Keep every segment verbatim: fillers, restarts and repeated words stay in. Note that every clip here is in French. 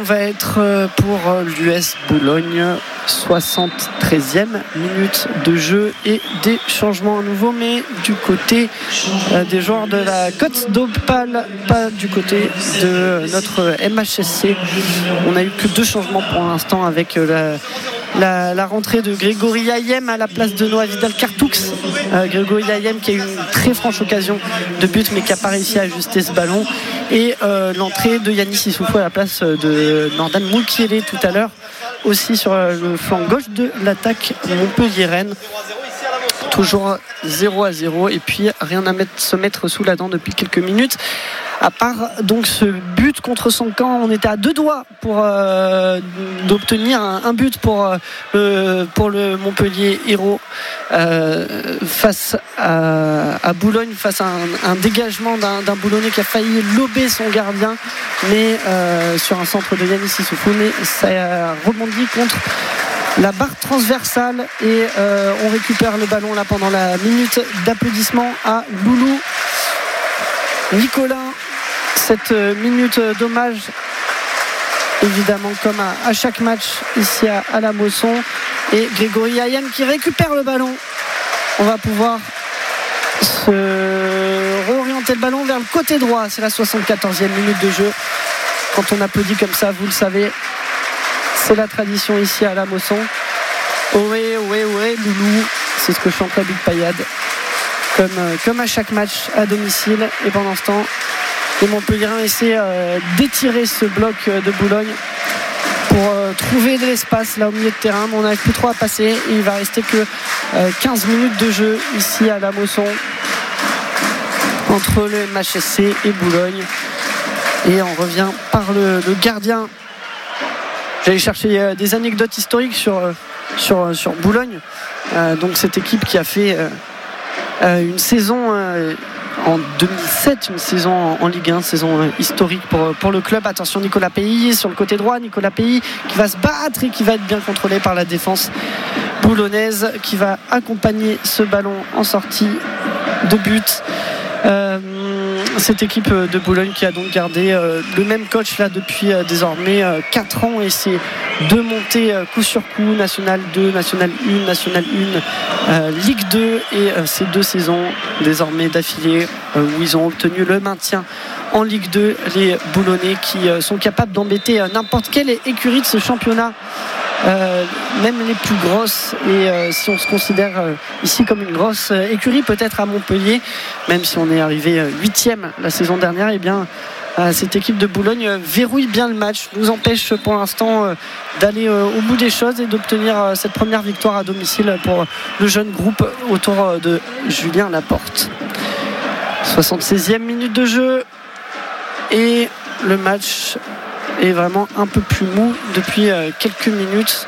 va être pour l'U S Boulogne. soixante-treizième minute de jeu et des changements à nouveau, mais du côté euh, des joueurs de la Côte d'Opale, pas du côté de notre M H S C. On n'a eu que deux changements pour l'instant avec la La, la rentrée de Grégory Ayem à la place de Noah Vidal-Cartoux. Euh, Grégory Ayem qui a eu une très franche occasion de but mais qui n'a pas réussi à ajuster ce ballon. Et euh, l'entrée de Yanis Issoufou à la place de Nordan Moukielé tout à l'heure, aussi sur le flanc gauche de l'attaque montpelliéraine. Toujours zéro à zéro et puis rien à mettre, se mettre sous la dent depuis quelques minutes. À part donc ce but contre son camp, on était à deux doigts pour euh, d'obtenir un, un but pour euh, pour le Montpellier Hérault euh, face à, à Boulogne, face à un, un dégagement d'un, d'un Boulonnais qui a failli lober son gardien, mais euh, sur un centre de Yanis Issoufou, mais ça a rebondi contre la barre transversale et euh, on récupère le ballon là pendant la minute d'applaudissement à Loulou. Nicolas, cette minute d'hommage, évidemment comme à, à chaque match ici à, à la Mosson, et Grégory Ayem qui récupère le ballon. On va pouvoir se réorienter le ballon vers le côté droit. C'est la soixante-quatorzième minute de jeu. Quand on applaudit comme ça, vous le savez, c'est la tradition ici à la Mosson. Ohé, ohé, ohé, Loulou, c'est ce que chante la Big Payade. Comme, comme à chaque match à domicile. Et pendant ce temps, les Montpelliérains essaient euh, d'étirer ce bloc de Boulogne pour euh, trouver de l'espace là au milieu de terrain. Mais on n'arrive plus trop à passer. Et il va rester que euh, quinze minutes de jeu ici à la Mosson entre le M H S C et Boulogne. Et on revient par le, le gardien. J'allais chercher euh, des anecdotes historiques sur, euh, sur, sur Boulogne. Euh, donc cette équipe qui a fait euh, Euh, une saison euh, en deux mille sept, une saison en, en Ligue un, saison euh, historique pour, pour le club. Attention, Nicolas Pays sur le côté droit, Nicolas Pays qui va se battre et qui va être bien contrôlé par la défense boulonnaise, qui va accompagner ce ballon en sortie de but. Euh, cette équipe de Boulogne qui a donc gardé euh, le même coach là depuis euh, désormais euh, quatre ans, et c'est deux montées euh, coup sur coup, National deux, National un, National un, euh, Ligue deux, et euh, ces deux saisons désormais d'affilée euh, où ils ont obtenu le maintien en Ligue deux, les Boulonnais qui euh, sont capables d'embêter euh, n'importe quelle écurie de ce championnat. Euh, même les plus grosses, et euh, si on se considère euh, ici comme une grosse euh, écurie peut-être à Montpellier, même si on est arrivé huitième euh, la saison dernière, et eh bien euh, cette équipe de Boulogne euh, verrouille bien le match, nous empêche pour l'instant euh, d'aller euh, au bout des choses et d'obtenir euh, cette première victoire à domicile pour le jeune groupe autour euh, de Julien Laporte. soixante-seizième minute de jeu et le match est vraiment un peu plus mou depuis euh, quelques minutes,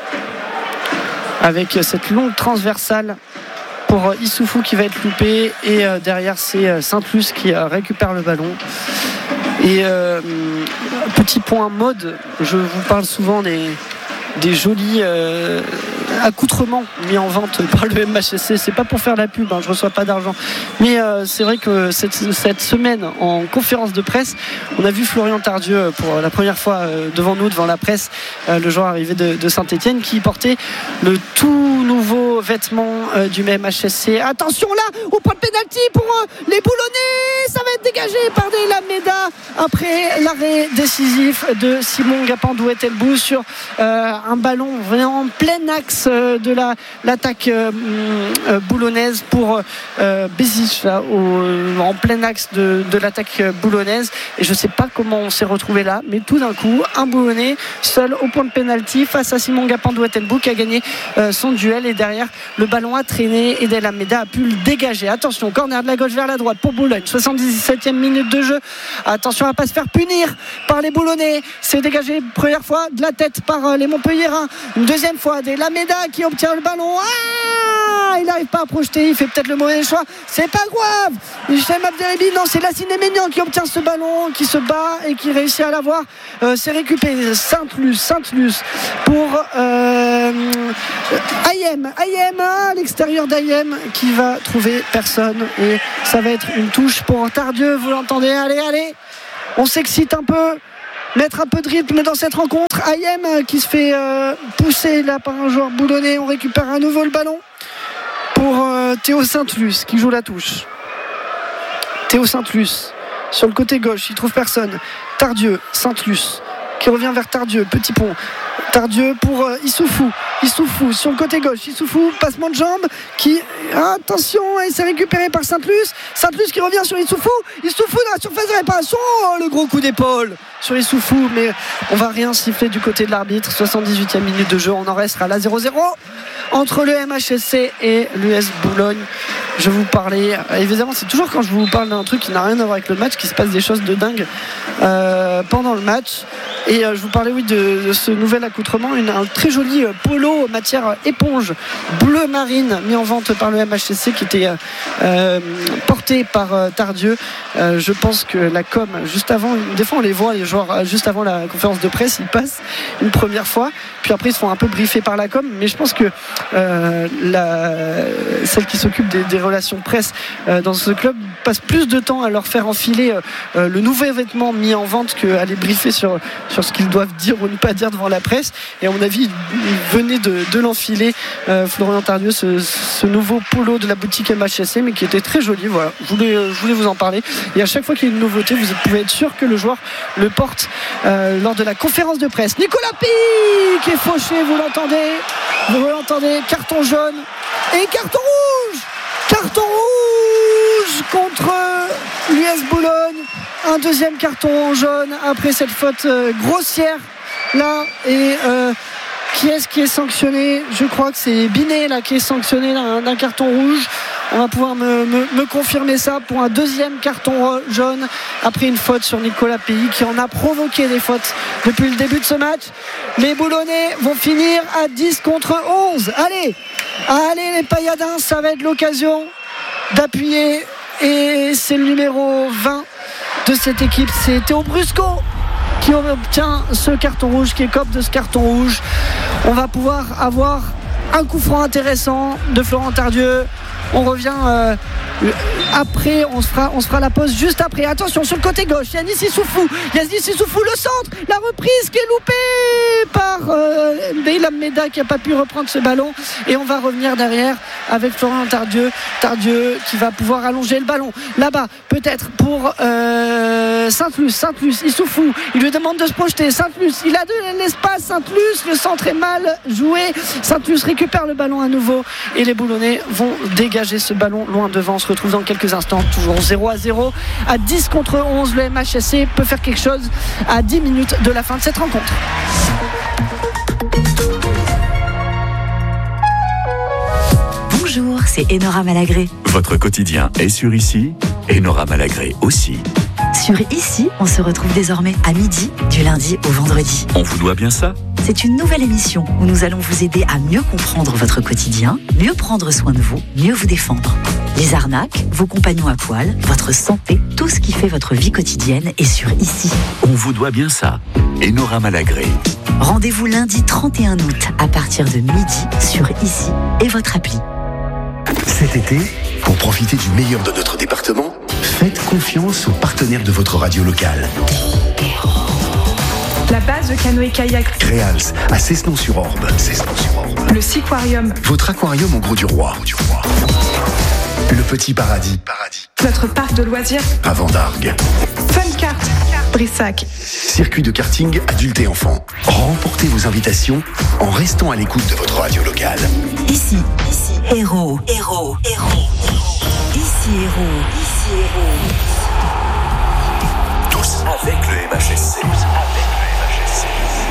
avec euh, cette longue transversale pour euh, Issoufou qui va être loupé, et euh, derrière c'est euh, Saint-Luce qui euh, récupère le ballon. Et euh, petit point mode, je vous parle souvent des, des jolis euh, accoutrements mis en vente par le M H S C. C'est pas pour faire la pub, hein, je reçois pas d'argent, mais euh, c'est vrai que cette, cette semaine en conférence de presse, on a vu Florian Tardieu pour la première fois euh, devant nous, devant la presse, euh, le joueur arrivé de, de Saint-Etienne, qui portait le tout nouveau vêtement euh, du M H S C. Attention là au point de pénalty pour euh, les Boulonnais, ça va être dégagé par des Lameda après l'arrêt décisif de Simon Gapandouet-Elbou sur euh, un ballon vraiment en plein axe de la, l'attaque euh, euh, boulonnaise pour euh, Bézic là, au, en plein axe de, de l'attaque boulonnaise, et je ne sais pas comment on s'est retrouvé là, mais tout d'un coup un Boulonnais seul au point de pénalty face à Simon Gapandouet-Elbou qui a gagné euh, son duel, et derrière le ballon a traîné et Del Almeida a pu le dégager. Attention, corner de la gauche vers la droite pour Boulogne, soixante-dix-septième minute de jeu. Attention à ne pas se faire punir par les Boulonnais, c'est dégagé première fois de la tête par euh, les Montpelliérains, une deuxième fois Del Almeida qui obtient le ballon. Ah, il n'arrive pas à projeter, il fait peut-être le mauvais choix, c'est pas grave. Hichem Abderribi, non, c'est Lassine Ménian qui obtient ce ballon, qui se bat et qui réussit à l'avoir. Euh, c'est récupéré Saint-Luce, Saint-Luce pour euh, Ayem, Ayem à l'extérieur d'Ayem qui va trouver personne, et ça va être une touche pour Tardieu, vous l'entendez, allez, allez, on s'excite un peu. mettre un peu de rythme dans cette rencontre. Ayem qui se fait euh, pousser là par un joueur boulonnais. On récupère à nouveau le ballon pour euh, Théo Sainte-Luce qui joue la touche. Théo Sainte-Luce sur le côté gauche, il trouve personne. Tardieu, Sainte-Luce qui revient vers Tardieu, petit pont. Tardieu pour euh, Issoufou. Issoufou sur le côté gauche. Issoufou, passement de jambe qui. Ah, attention, il s'est récupéré par Sainte-Luce. Sainte-Luce qui revient sur Issoufou. Issoufou dans la surface de réparation. Oh, le gros coup d'épaule sur Issoufou. Mais on va rien siffler du côté de l'arbitre. soixante-dix-huitième minute de jeu. On en restera là zéro zéro entre le M H S C et l'U S Boulogne. Je vous parlais. Évidemment, c'est toujours quand je vous parle d'un truc qui n'a rien à voir avec le match qu'il se passe des choses de dingue euh, pendant le match. Et euh, je vous parlais, oui, de, de ce nouvel accoutrement, une, un très joli euh, polo matière éponge bleu marine mis en vente par le M H S C qui était euh, porté par euh, Tardieu. Euh, je pense que la com, juste avant, des fois on les voit, les joueurs, juste avant la conférence de presse, ils passent une première fois, puis après ils se font un peu briefer par la com. Mais je pense que euh, la, celle qui s'occupe des, des relations presse euh, dans ce club passe plus de temps à leur faire enfiler euh, le nouveau vêtement mis en vente qu'à les briefer sur, sur ce qu'ils doivent dire ou ne pas dire devant la presse. Et à mon avis, il venait de, de l'enfiler, euh, Florian Tardieu, ce, ce nouveau polo de la boutique M H S C, mais qui était très joli. Voilà, je voulais, je voulais vous en parler. Et à chaque fois qu'il y a une nouveauté, vous pouvez être sûr que le joueur le porte euh, lors de la conférence de presse. Nicolas Pi qui est fauché, vous l'entendez, vous l'entendez, carton jaune et carton rouge, carton rouge contre l'U S Boulogne. Un deuxième carton jaune après cette faute euh, grossière là. Et euh, qui est-ce qui est sanctionné? Je crois que c'est Binet là qui est sanctionné d'un, d'un carton rouge. On va pouvoir me, me, me confirmer ça pour un deuxième carton jaune après une faute sur Nicolas Pays qui en a provoqué des fautes depuis le début de ce match. Les Boulonnais vont finir à dix contre onze. Allez, allez les Pailladins, ça va être l'occasion d'appuyer. Et c'est le numéro vingt de cette équipe, c'est Théo Brusco qui obtient ce carton rouge, qui écope de ce carton rouge. On va pouvoir avoir un coup franc intéressant de Florent Tardieu. On revient euh, après, on se, fera, on se fera la pause juste après. Attention sur le côté gauche, Yanis Issoufou. Yanis Issoufou, le centre, la reprise qui est loupée par euh, Beylam Meda qui n'a pas pu reprendre ce ballon. Et on va revenir derrière avec Florent Tardieu. Tardieu qui va pouvoir allonger le ballon là-bas, peut-être pour euh, Sainte-Luce. Sainte-Luce, Issoufou, il lui demande de se projeter. Sainte-Luce, il a de l'espace. Sainte-Luce, le centre est mal joué. Sainte-Luce récupère le ballon à nouveau et les Boulonnais vont dégager ce ballon loin devant. On se retrouve dans quelques instants, toujours zéro à zéro à dix contre onze. Le M H S C peut faire quelque chose à dix minutes de la fin de cette rencontre. Bonjour, c'est Enora Malagré. Votre quotidien est sur Ici, Enora Malagré aussi. Sur Ici, on se retrouve désormais à midi, du lundi au vendredi. On vous doit bien ça? C'est une nouvelle émission où nous allons vous aider à mieux comprendre votre quotidien, mieux prendre soin de vous, mieux vous défendre. Les arnaques, vos compagnons à poil, votre santé, tout ce qui fait votre vie quotidienne est sur Ici. On vous doit bien ça. Enora Malagré. Rendez-vous lundi trente et un août à partir de midi sur Ici et votre appli. Cet été, pour profiter du meilleur de notre département, faites confiance aux partenaires de votre radio locale. La base de canoë-kayak Créals, à Cessenon-sur-Orbe. Cessenon-sur-Orbe. Le Siquarium. Votre aquarium au Gros du Roi. Le Petit Paradis. Paradis. Notre parc de loisirs. À Vendargues. Funcart. Brissac. Circuit de karting adultes et enfants. Remportez vos invitations en restant à l'écoute de votre radio locale. Ici, ici, héros, héros, héros. Ici, héros, ici, héros. Tous avec le M H S C. Tous avec le M H S C.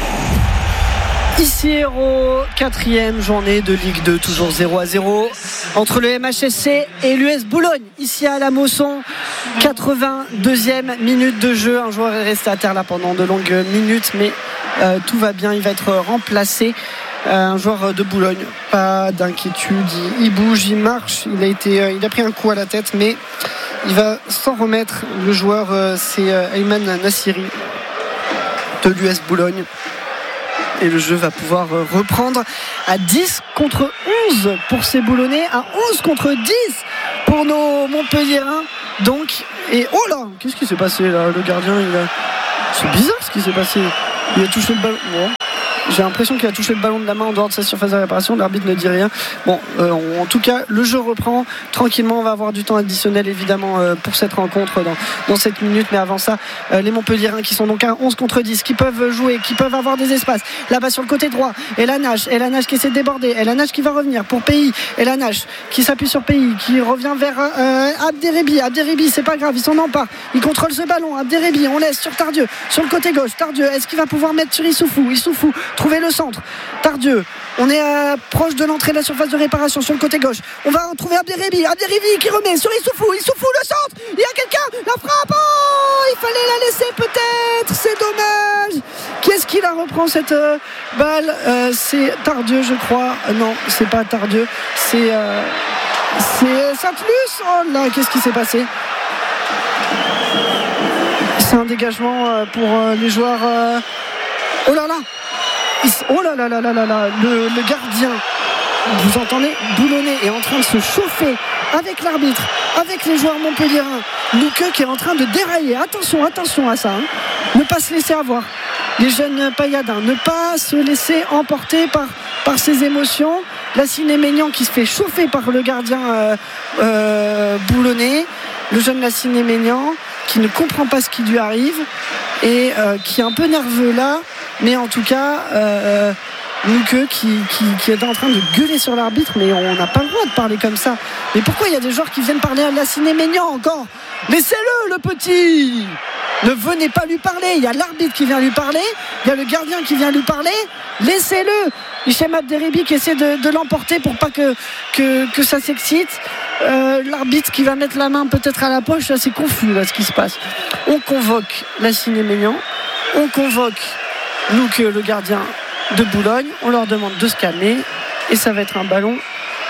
Ici Héros, quatrième journée de Ligue deux, toujours zéro à zéro entre le M H S C et l'U S Boulogne. Ici à la Mosson, quatre-vingt-deuxième minute de jeu. Un joueur est resté à terre là pendant de longues minutes, mais euh, tout va bien. Il va être remplacé. Euh, un joueur de Boulogne, pas d'inquiétude. Il, il bouge, il marche. Il a été, euh, il a pris un coup à la tête, mais il va s'en remettre. Le joueur, euh, c'est euh, Ayman Nassiri de l'U S Boulogne. Et le jeu va pouvoir reprendre à dix contre onze pour ces Boulonnais, à onze contre dix pour nos Montpelliérains. Donc, et oh là, qu'est-ce qui s'est passé là? Le gardien, il a... c'est bizarre ce qui qui s'est passé? Il a touché le ballon. Bon. J'ai l'impression qu'il a touché le ballon de la main en dehors de sa surface de réparation. L'arbitre ne dit rien. Bon, euh, en tout cas, le jeu reprend tranquillement. On va avoir du temps additionnel évidemment euh, pour cette rencontre dans, dans cette minute. Mais avant ça, euh, les Montpelliérains qui sont donc à onze contre dix, qui peuvent jouer, qui peuvent avoir des espaces. Là-bas sur le côté droit, Elanache, Elanache qui essaie de déborder, Elanache qui va revenir pour Pays, Elanache qui s'appuie sur Pays, qui revient vers euh, Abderrebi. Abderrebi, c'est pas grave, il s'en empare. Il contrôle ce ballon. Abderrebi, on laisse sur Tardieu, sur le côté gauche. Tardieu, est-ce qu'il va pouvoir mettre sur Issoufou? Issoufou, trouver le centre. Tardieu, on est euh, proche de l'entrée de la surface de réparation sur le côté gauche. On va retrouver Abderrebi. Abderrebi qui remet sur Issoufou. Issoufou, le centre. Il y a quelqu'un. La frappe. Oh, il fallait la laisser peut-être. C'est dommage. Qui est-ce qui la reprend cette euh, balle? euh, C'est Tardieu, je crois. Non, c'est pas Tardieu. C'est euh, c'est Sainte-Luce. Oh là, qu'est-ce qui s'est passé? C'est un dégagement euh, pour euh, les joueurs. Euh... Oh là là. Oh là là là là là là, le, le gardien, vous entendez, Boulonnais est en train de se chauffer avec l'arbitre, avec les joueurs montpelliérains. Luque qui est en train de dérailler. Attention, attention à ça. Hein. Ne pas se laisser avoir. Les jeunes pailladins, ne pas se laisser emporter par, par ses émotions. Lassine Maignan qui se fait chauffer par le gardien euh, euh, Boulonnais. Le jeune Lassine Maignan qui ne comprend pas ce qui lui arrive et euh, qui est un peu nerveux là. Mais en tout cas, euh, Luque qui, qui, qui est en train de gueuler sur l'arbitre, mais on n'a pas le droit de parler comme ça. Mais pourquoi il y a des joueurs qui viennent parler à Lassine Maignan encore? Laissez-le, le petit! Ne venez pas lui parler. Il y a l'arbitre qui vient lui parler, il y a le gardien qui vient lui parler. Laissez-le. Hichem Abderrebi qui essaie de, de l'emporter pour pas que, que, que ça s'excite. Euh, l'arbitre qui va mettre la main peut-être à la poche. Là, c'est confus là, ce qui se passe. On convoque Lassine Maignan, on convoque Luque, le gardien de Boulogne. On leur demande de se calmer et ça va être un ballon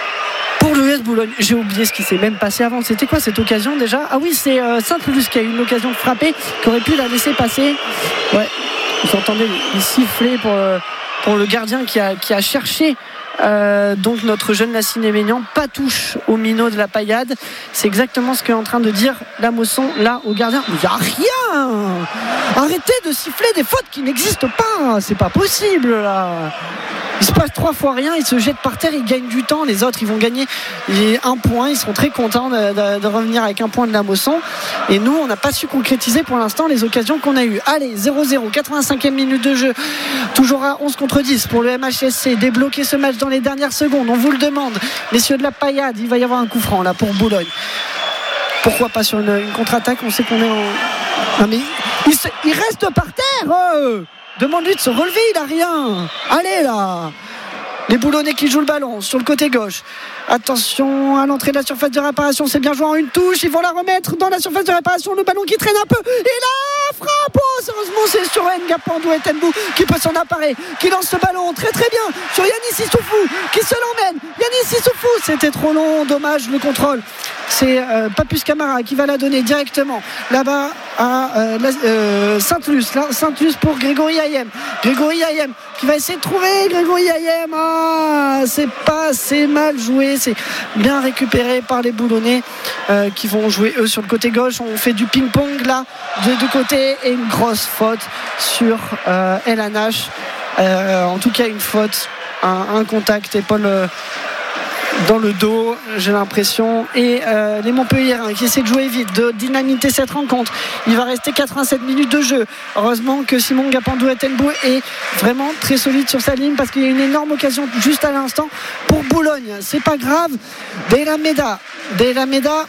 pour l'U S Boulogne. J'ai oublié ce qui s'est même passé avant. C'était quoi cette occasion déjà? Ah oui, c'est euh, Sainte-Luce qui a eu une occasion de frapper, qui aurait pu la laisser passer. Ouais, vous entendez les sifflets pour, euh, pour le gardien qui a, qui a cherché Euh, donc notre jeune Lassine Maignan, pas touche au minot de la paillade. C'est exactement ce qu'est en train de dire Lamosson là au gardien. Il n'y a rien. Arrêtez de siffler des fautes qui n'existent pas. C'est pas possible là. Il se passe trois fois rien, ils se jettent par terre, ils gagnent du temps. Les autres, ils vont gagner un point. Ils seront très contents de, de, de revenir avec un point de Lamosson. Et nous, on n'a pas su concrétiser pour l'instant les occasions qu'on a eues. Allez, zéro zéro, quatre-vingt-cinquième minute de jeu. Toujours à onze contre dix pour le M H S C. Débloquer ce match dans les dernières secondes. On vous le demande. Messieurs de la paillade, il va y avoir un coup franc là pour Boulogne. Pourquoi pas sur une, une contre-attaque? On sait qu'on est en. Non mais il, se, il reste par terre. Euh Demande-lui de se relever, il n'a rien. Allez là. Les Boulonnais qui jouent le ballon sur le côté gauche. Attention à l'entrée de la surface de réparation. C'est bien joué en une touche. Ils vont la remettre dans la surface de réparation. Le ballon qui traîne un peu. Et là, frappe. Oh, heureusement, c'est sur Ngapandou Etenbou qui peut s'en apparer, qui lance ce ballon très très bien sur Yanis Issoufou qui se l'emmène. Yanis Issoufou, c'était trop long. Dommage le contrôle. C'est euh, Papus Camara qui va la donner directement là-bas à euh, euh, Sainte-Luce. Là, Sainte-Luce pour Grégory Ayem. Grégory Ayem qui va essayer de trouver Grégory Ayem. Ah, c'est pas assez mal joué. C'est bien récupéré par les Boulonnais euh, qui vont jouer eux sur le côté gauche. On fait du ping-pong là de deux côtés et une grosse faute sur euh, Elanache. Euh, en tout cas, une faute, un, un contact épaule. Euh, dans le dos, j'ai l'impression. Et euh, les Montpelliérains qui essaient de jouer vite, de dynamiter cette rencontre. Il va rester quatre-vingt-sept minutes de jeu. Heureusement que Simon Ngapandou Etenbou est vraiment très solide sur sa ligne parce qu'il y a une énorme occasion juste à l'instant pour Boulogne. C'est pas grave. Delameda Delameda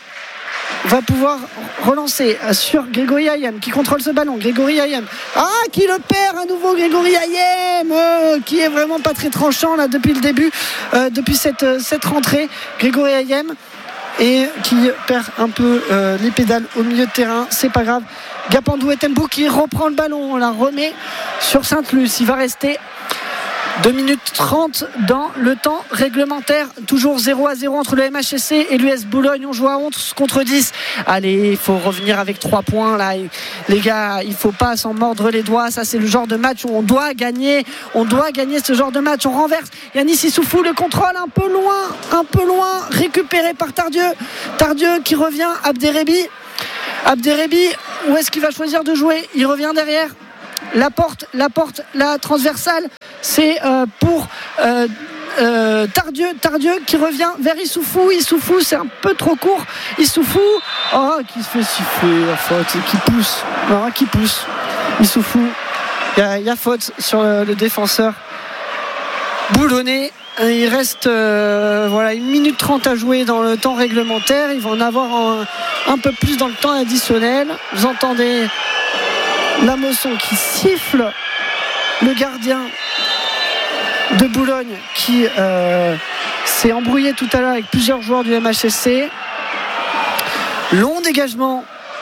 va pouvoir relancer sur Grégory Ayem qui contrôle ce ballon. Grégory Ayem, ah, qui le perd à nouveau. Grégory Ayem euh, qui est vraiment pas très tranchant là depuis le début, euh, depuis cette, cette rentrée. Grégory Ayem et qui perd un peu euh, les pédales au milieu de terrain. C'est pas grave. Ngapandou Etenbou qui reprend le ballon, on la remet sur Sainte-Luce. Il va rester deux minutes trente dans le temps réglementaire. Toujours zéro à zéro entre le M H S C et l'U S Boulogne. On joue à onze contre dix. Allez, il faut revenir avec trois points là. Les gars, il ne faut pas s'en mordre les doigts. Ça, c'est le genre de match où on doit gagner. On doit gagner ce genre de match. On renverse. Yanis Issoufou, le contrôle un peu loin. Un peu loin. Récupéré par Tardieu. Tardieu qui revient. Abderrebi. Abderrebi, où est-ce qu'il va choisir de jouer? Il revient derrière. la porte, la porte, la transversale, c'est euh, pour euh, euh, Tardieu, Tardieu qui revient vers Issoufou. Issoufou, c'est un peu trop court. Issoufou, oh, qui se fait siffler la faute, qui pousse, oh, qui pousse. Issoufou, il y, y a faute sur le, le défenseur boulonnais. Il reste euh, voilà, une minute trente à jouer dans le temps réglementaire. Il va en avoir un, un peu plus dans le temps additionnel. Vous entendez Lamosson qui siffle le gardien de Boulogne qui euh, s'est embrouillé tout à l'heure avec plusieurs joueurs du M H S C. Long dégagement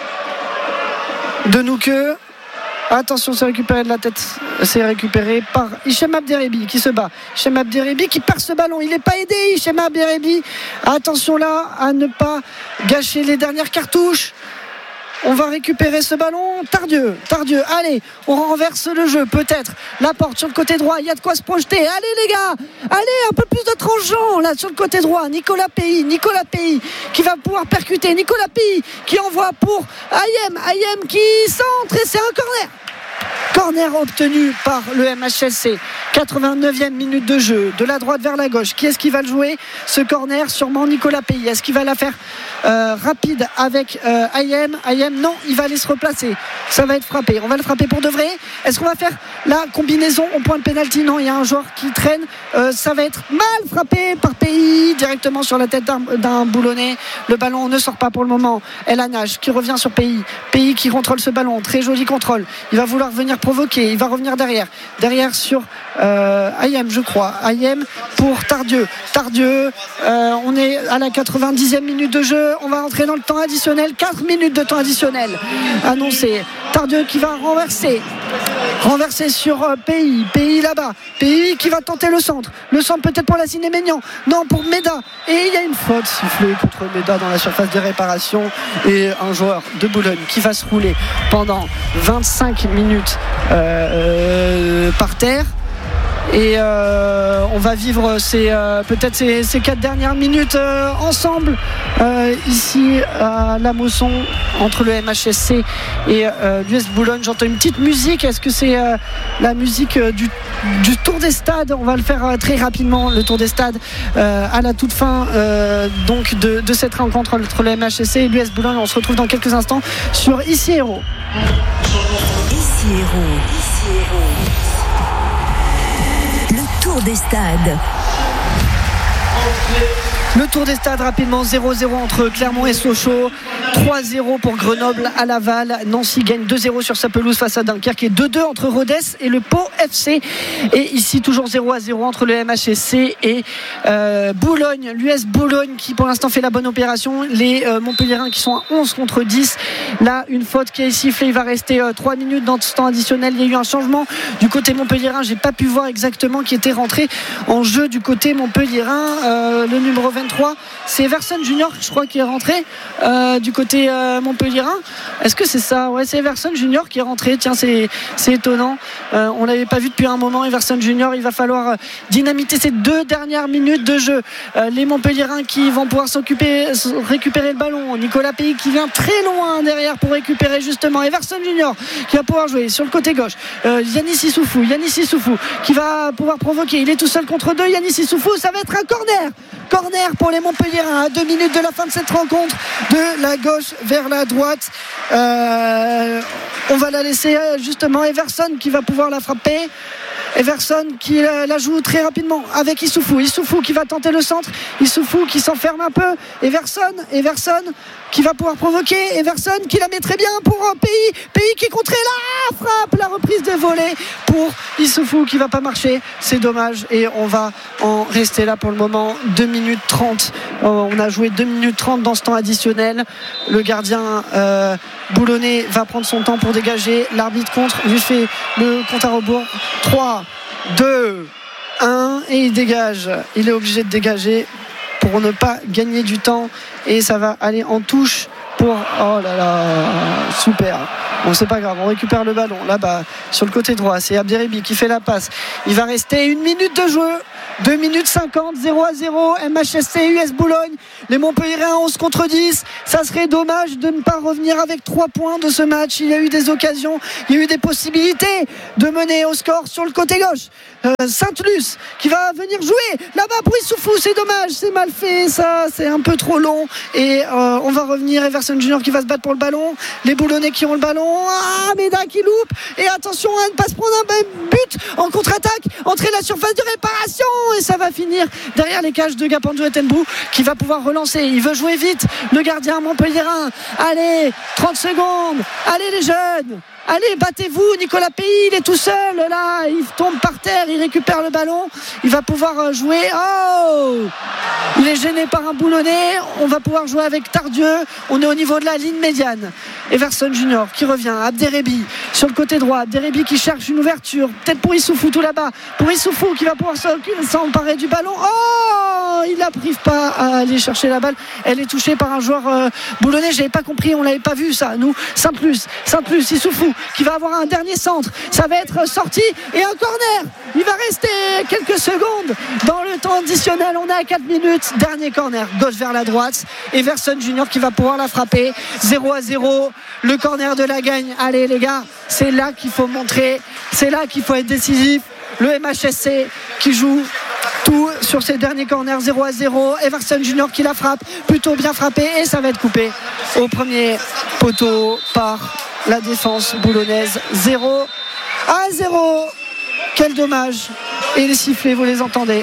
de Nouqueux. Attention, c'est récupéré de la tête, c'est récupéré par Hichem Abderrebi qui se bat. Hichem Abderrebi qui perd ce ballon, il n'est pas aidé. Hichem Abderrebi, attention là à ne pas gâcher les dernières cartouches. On va récupérer ce ballon. Tardieu, Tardieu, allez, on renverse le jeu, peut-être. La porte sur le côté droit, il y a de quoi se projeter. Allez les gars, allez, un peu plus de tranchant là sur le côté droit. Nicolas Pays, Nicolas Pays qui va pouvoir percuter. Nicolas Pays qui envoie pour Ayem, Ayem qui centre et c'est un corner. Corner obtenu par le M H S C. quatre-vingt-neuvième minute de jeu, de la droite vers la gauche. Qui est-ce qui va le jouer ce corner? Sûrement Nicolas Pays. Est-ce qu'il va la faire euh, rapide avec euh, Ayem? Ayem, non, il va aller se replacer. Ça va être frappé. On va le frapper pour de vrai. Est-ce qu'on va faire la combinaison au point de pénalty? Non, il y a un joueur qui traîne. Euh, ça va être mal frappé par Pays directement sur la tête d'un, d'un Boulonnais. Le ballon ne sort pas pour le moment. El Hanaj qui revient sur Pays. Pays qui contrôle ce ballon. Très joli contrôle. Il va vouloir venir provoquer, il va revenir derrière derrière sur euh, Ayem je crois, Ayem pour Tardieu Tardieu, euh, on est à la quatre-vingt-dixième minute de jeu, on va entrer dans le temps additionnel, quatre minutes de temps additionnel annoncé. Tardieu qui va renverser renverser sur euh, Pays, Pays là-bas, Pays qui va tenter le centre, le centre peut-être pour la Ciné-Maignan, non pour Méda, et il y a une faute sifflée contre Méda dans la surface de réparation et un joueur de Boulogne qui va se rouler pendant vingt-cinq minutes euh, euh, par terre. Et euh, on va vivre ces, euh, peut-être ces, ces quatre dernières minutes euh, ensemble euh, ici à Lamosson entre le M H S C et euh, l'U S Boulogne. J'entends une petite musique. Est-ce que c'est euh, la musique euh, du, du Tour des Stades? On va le faire euh, très rapidement, le Tour des Stades euh, à la toute fin euh, donc de, de cette rencontre entre le M H S C et l'U S Boulogne. On se retrouve dans quelques instants sur Ici Héros. Ici Héros. Ici Héros. Tour des stades. Le Tour des Stades rapidement, zéro zéro entre Clermont et Sochaux, trois zéro pour Grenoble à Laval. Nancy gagne deux zéro sur sa pelouse face à Dunkerque et deux deux entre Rodez et le Pau F C. Et ici toujours zéro à zéro entre le M H S C et euh, Boulogne, l'U S Boulogne qui pour l'instant fait la bonne opération. Les euh, Montpelliérains qui sont à onze contre dix. Là une faute qui est sifflée, il va rester euh, trois minutes dans ce temps additionnel. Il y a eu un changement du côté Montpelliérain, j'ai pas pu voir exactement qui était rentré en jeu du côté Montpelliérain. Euh, le numéro vingt-trois, c'est Everson Junior je crois qui est rentré euh, du côté euh, Montpelliérain. Est-ce que c'est ça? Ouais, c'est Everson Junior qui est rentré. Tiens, c'est, c'est étonnant. Euh, on l'avait pas vu depuis un moment. Everson Junior, il va falloir euh, dynamiter ces deux dernières minutes de jeu. Euh, les Montpelliérains qui vont pouvoir s'occuper, récupérer le ballon. Nicolas Pays qui vient très loin derrière pour récupérer justement Everson Junior qui va pouvoir jouer sur le côté gauche. Euh, Yanis Issoufou, Yanis Issoufou qui va pouvoir provoquer. Il est tout seul contre deux. Yanis Issoufou, ça va être un corner. Corner pour les Montpelliérains à deux minutes de la fin de cette rencontre, de la gauche vers la droite. Euh, on va la laisser justement Everson qui va pouvoir la frapper. Everson qui la joue très rapidement avec Issoufou. Issoufou qui va tenter le centre. Issoufou qui s'enferme un peu. Everson, Everson qui va pouvoir provoquer. Everson qui la met très bien pour Pays. Pays qui est contré la frappe. La reprise de volée pour Issoufou qui va pas marcher. C'est dommage et on va en rester là pour le moment. deux minutes trente. On a joué deux minutes trente dans ce temps additionnel. Le gardien euh, boulonnais va prendre son temps pour dégager. L'arbitre contre lui fait le compte à rebours. trois, deux, un et il dégage. Il est obligé de dégager pour ne pas gagner du temps et ça va aller en touche pour... Oh là là, super. Bon, c'est pas grave, on récupère le ballon là-bas sur le côté droit. C'est Abderrahmane qui fait la passe. Il va rester une minute de jeu. deux minutes cinquante, zéro à zéro. M H S C U S Boulogne. Les Montpelliérains onze contre dix. Ça serait dommage de ne pas revenir avec trois points de ce match. Il y a eu des occasions, il y a eu des possibilités de mener au score sur le côté gauche. Euh, Sainte-Luce qui va venir jouer là-bas pour Issoufou. C'est dommage, c'est mal fait, ça, c'est un peu trop long. Et euh, on va revenir. Everson Junior qui va se battre pour le ballon. Les Boulonnais qui ont le ballon. Ah, Méda qui loupe. Et attention à ne pas se prendre un but en contre-attaque. Entrer la surface de réparation. Et ça va finir derrière les cages de Gapanjo Etenbou qui va pouvoir relancer. Il veut jouer vite. Le gardien montpelliérain. Allez, trente secondes. Allez les jeunes. Allez, battez-vous. Nicolas Pays, il est tout seul là. Il tombe par terre. Il récupère le ballon. Il va pouvoir jouer. Oh, il est gêné par un boulonnais. On va pouvoir jouer avec Tardieu. On est au niveau de la ligne médiane. Everson Junior qui revient. Abderrahmane sur le côté droit. Abderrahmane qui cherche une ouverture. Peut-être pour Issoufou tout là-bas. Pour Issoufou qui va pouvoir s'emparer du ballon. Oh, il n'arrive pas à aller chercher la balle. Elle est touchée par un joueur euh, boulonnais. J'avais pas compris. On l'avait pas vu ça. Nous, Sainte-Luce, Sainte-Luce, Issoufou qui va avoir un dernier centre. Ça va être sorti et un corner. Il va rester quelques secondes dans le temps additionnel. On est à quatre minutes. Dernier corner. Gauche vers la droite. Everson Junior qui va pouvoir la frapper. zéro à zéro. Le corner de la gagne. Allez les gars, c'est là qu'il faut montrer. C'est là qu'il faut être décisif. Le M H S C qui joue tout sur ses derniers corners. Zéro à zéro. Everson Junior qui la frappe. Plutôt bien frappé. Et ça va être coupé au premier poteau par la défense boulonnaise. Zéro à zéro. Quel dommage. Et les sifflets, vous les entendez.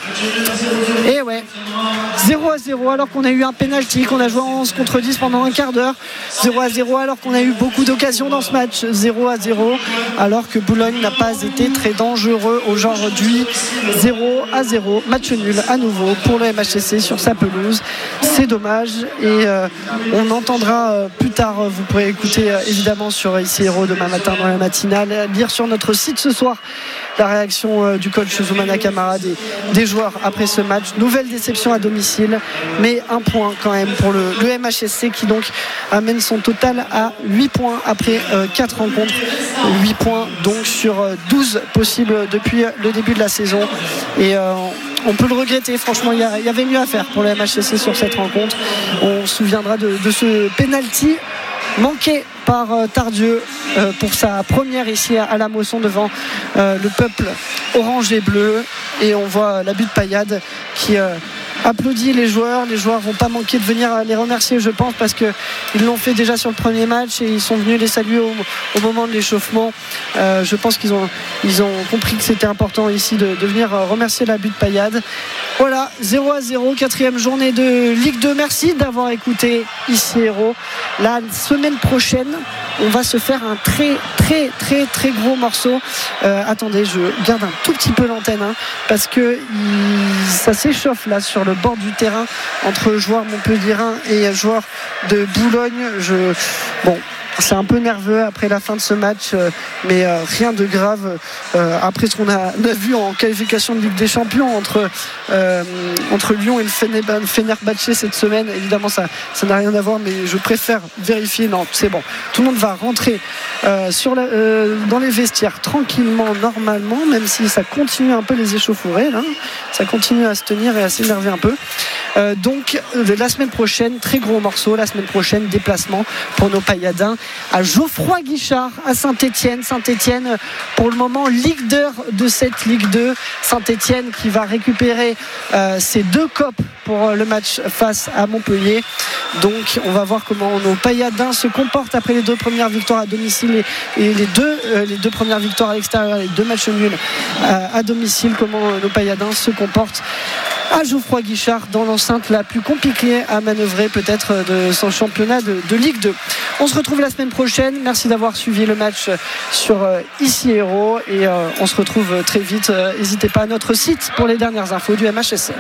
Et ouais, zéro à zéro alors qu'on a eu un penalty, qu'on a joué en onze contre dix pendant un quart d'heure. Zéro à zéro alors qu'on a eu beaucoup d'occasions dans ce match. Zéro à zéro alors que Boulogne n'a pas été très dangereux aujourd'hui. Zéro à zéro. Match nul à nouveau pour le M H S C sur sa pelouse. C'est dommage. Et euh, on entendra euh, plus tard, euh, vous pourrez écouter euh, évidemment sur Ici Héros demain matin dans la matinale, lire sur notre site ce soir la réaction euh, du coach Zoumana Camara des, des joueurs après ce match. Nouvelle déception à domicile, mais un point quand même pour le, le M H S C qui donc amène son total à huit points après euh, quatre rencontres. huit points donc sur euh, douze possibles depuis le début de la saison. Et euh, on peut le regretter, franchement, il y, y avait mieux à faire pour le M H S C sur cette rencontre. On se souviendra de, de ce penalty manqué par euh, Tardieu euh, pour sa première ici à, à la Mosson devant euh, le peuple orange et bleu. Et on voit la butte Payade qui euh, applaudit les joueurs. Les joueurs vont pas manquer de venir les remercier, je pense, parce qu'ils l'ont fait déjà sur le premier match et ils sont venus les saluer au, au moment de l'échauffement. Euh, je pense qu'ils ont, ils ont compris que c'était important ici de, de venir remercier la butte Payade. Voilà, zéro à zéro, quatrième journée de Ligue deux. Merci d'avoir écouté Ici Héros. La semaine prochaine, on va se faire un très très très très gros morceau. Euh, attendez, je garde un tout petit peu l'antenne hein, parce que il, ça s'échauffe là sur le bord du terrain entre joueurs montpelliérains et joueurs de Boulogne. Je, bon, c'est un peu nerveux après la fin de ce match, euh, mais euh, rien de grave. Euh, après ce qu'on a, on a vu en qualification de Ligue des Champions entre, euh, entre Lyon et le Fenerbahçe cette semaine, évidemment ça, ça n'a rien à voir, mais je préfère vérifier. Non, c'est bon. Tout le monde va rentrer euh, sur la, euh, dans les vestiaires tranquillement, normalement, même si ça continue un peu les échauffourées. Là. Ça continue à se tenir et à s'énerver un peu. Euh, donc la semaine prochaine, très gros morceau. La semaine prochaine, déplacement pour nos Payadins à Geoffroy Guichard à Saint-Étienne. Saint-Étienne pour le moment leader de cette Ligue deux. Saint-Étienne qui va récupérer euh, ses deux copes pour le match face à Montpellier. Donc on va voir comment nos Payadins se comportent après les deux premières victoires à domicile et, et les, deux, euh, les deux premières victoires à l'extérieur, les deux matchs nuls euh, à domicile. Comment nos Payadins se comportent à Geoffroy Guichard dans l'enceinte la plus compliquée à manœuvrer peut-être de son championnat de, de Ligue deux. On se retrouve la semaine prochaine. Merci d'avoir suivi le match sur euh, Ici Héros et euh, on se retrouve très vite. Euh, n'hésitez pas à notre site pour les dernières infos du M H S C.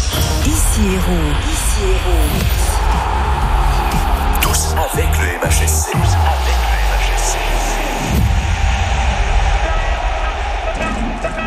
Ici Héros. Ici Héros. Tous avec le M H S C.